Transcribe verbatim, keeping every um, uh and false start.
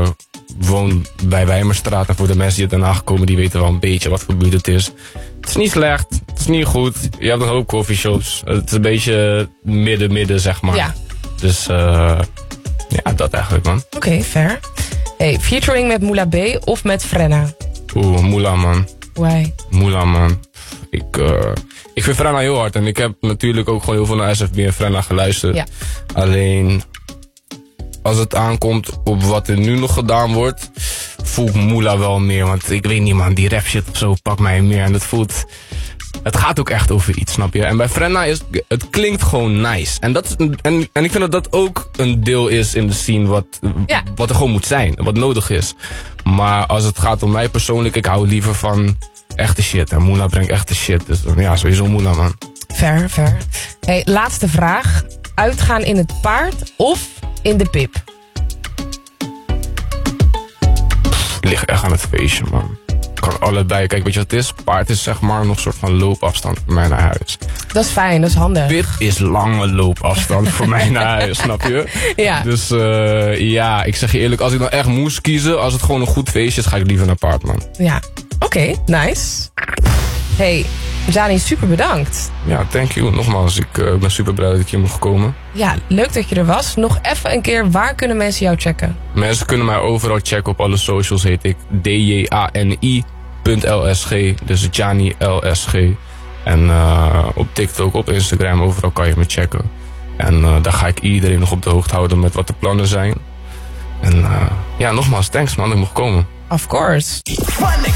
woon bij Wijmerstraat. En voor de mensen die uit Den Haag komen, die weten wel een beetje wat voor buurt het is. Het is niet slecht, het is niet goed. Je hebt een hoop coffeeshops. Het is een beetje midden-midden, zeg maar. Ja. Dus uh, ja, dat eigenlijk, man. Oké, okay, fair. Hey, featuring met Moula B of met Frenna? Oeh, Moula, man. Why? Moula, man. Ik, uh, ik vind Frenna heel hard. En ik heb natuurlijk ook gewoon heel veel naar S F B en Frenna geluisterd. Ja. Alleen, als het aankomt op wat er nu nog gedaan wordt, voel ik Moula wel meer. Want ik weet niet, man, die rap shit of zo pakt mij meer. En het voelt... Het gaat ook echt over iets, snap je? En bij Frenna is het klinkt gewoon nice. En, dat is, en, en ik vind dat dat ook een deel is in de scene wat, ja. wat er gewoon moet zijn. Wat nodig is. Maar als het gaat om mij persoonlijk, ik hou liever van echte shit. En Moula brengt echte shit. Dus ja, sowieso Moula, man. Fair, fair. Hey, laatste vraag. Uitgaan in het paard of in de pip? Ik lig echt aan het feestje, man. Kan allebei. Kijk, weet je wat het is? Paard is zeg maar nog een soort van loopafstand voor mij naar huis. Dat is fijn, dat is handig. Pip is lange loopafstand voor mij naar huis, snap je? Ja. Dus uh, ja, ik zeg je eerlijk, als ik dan echt moest kiezen, als het gewoon een goed feestje is, ga ik liever naar paard, man. Ja, oké, okay, nice. Hey, Gianni, super bedankt. Ja, thank you. Nogmaals, ik uh, ben super blij dat ik hier mag komen. Ja, leuk dat je er was. Nog even een keer, waar kunnen mensen jou checken? Mensen kunnen mij overal checken. Op alle socials heet ik D J A N I punt L S G. Dus Gianni L S G. En uh, op TikTok, op Instagram, overal kan je me checken. En uh, daar ga ik iedereen nog op de hoogte houden met wat de plannen zijn. En uh, ja, nogmaals, thanks man, dat ik mocht komen. Of course.